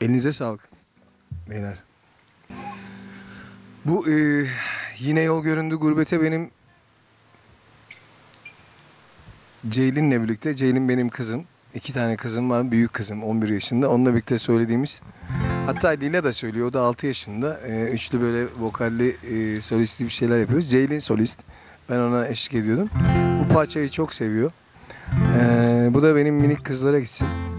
Elinize sağlık beyler. Bu yine yol göründü gurbete benim Ceylin'le birlikte. Ceylin benim kızım. 2 tane kızım var. Büyük kızım 11 yaşında. Onunla birlikte söylediğimiz. Hatta Lila da söylüyor. O da 6 yaşında. Üçlü böyle vokalli solistli bir şeyler yapıyoruz. Ceylin solist. Ben ona eşlik ediyordum. Bu parçayı çok seviyor. Bu da benim minik kızlara gitsin.